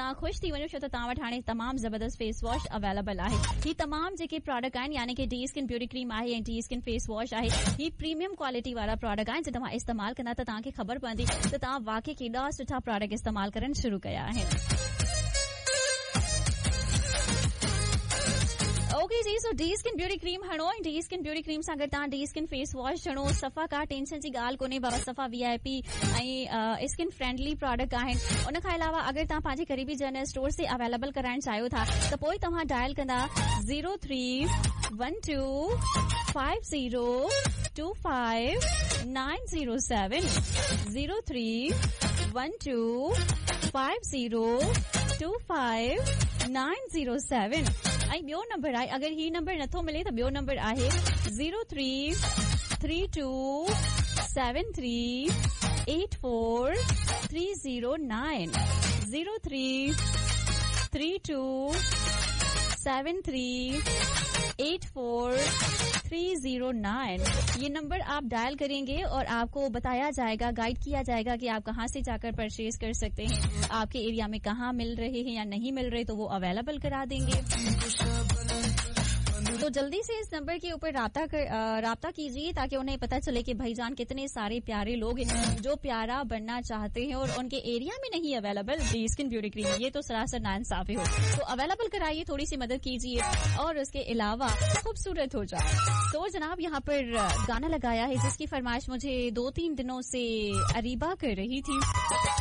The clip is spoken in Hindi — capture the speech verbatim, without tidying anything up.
तव्हां ख़ुशि थी वञो छो त तव्हां वटि हाणे तमामु ज़बरदस्त फेस वॉश अवेलेबल आहे। ही तमामु जेके प्रोडक्ट आहिनि यानी कि डी स्किन ब्यूटी क्रीम आहे ऐं डी स्किन फेस वॉश आहे, ही प्रीमियम क्वालिटी वारा प्रोडक्ट आहिनि। जॾहिं तव्हां इस्तेमालु कंदा त तव्हांखे ख़बर पवंदी त तव्हां वाकई केॾा सुठा प्रोडक्ट इस्तेमालु करणु शुरू कया आहिनि। ओके जी, सो डी स्किन ब्यूटी क्रीम हणो ऐं डी स्किन ब्यूटी क्रीम सां गॾु तव्हां डी स्किन फेस वॉश हणो। सफ़ा का टेंशन जी ॻाल्हि कोन्हे बाबा, सफ़ा वी आई पी ऐं स्किन फ्रेंडली प्रोडक्ट आहिनि। उन खां अलावा अगरि तव्हां पंहिंजे क़रीबी जनरल स्टोर से अवेलेबल कराइण चाहियो था त पोइ तव्हां डायल कंदा zero three one two five zero two five nine zero seven zero three one two five zero two five nine zero seven. ऐं ॿियो नंबर आहे, अगरि ही नंबर नथो मिले त ॿियो नंबर आहे zero three three to seven three eight four three zero nine zero three three to seven three eight four three zero nine. ये नंबर आप डायल करेंगे और आपको बताया जाएगा, गाइड किया जाएगा कि आप कहां से जाकर परचेज कर सकते हैं, आपके एरिया में कहां मिल रहे हैं या नहीं मिल रहे तो वो अवेलेबल करा देंगे। तो जल्दी से इस नंबर के ऊपर राब्ता कर राब्ता कीजिए ताकि उन्हें पता चले कि भाईजान कितने सारे प्यारे लोग हैं जो प्यारा बनना चाहते हैं और उनके एरिया में नहीं available D skin beauty cream. ये तो सरासर नाइंसाफी हो, तो अवेलेबल कराइए, थोड़ी सी मदद कीजिए और उसके अलावा खूबसूरत हो जाए। तो जनाब यहाँ पर गाना लगाया है जिसकी फरमाइश मुझे दो तीन दिनों से अरीबा कर रही थी।